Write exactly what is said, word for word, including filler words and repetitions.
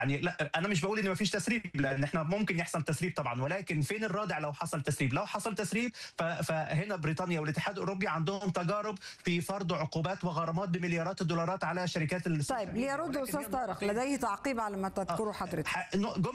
يعني لا انا مش بقول ان مفيش تسريب، لان احنا ممكن يحصل تسريب طبعا، ولكن فين الرادع لو حصل تسريب؟ لو حصل تسريب فهنا بريطانيا والاتحاد الاوروبي عندهم تجارب في فرض عقوبات وغرامات بمليارات الدولارات على شركات. طيب ليرد استاذ طارق، لديه تعقيب على ما تذكره حضرتك.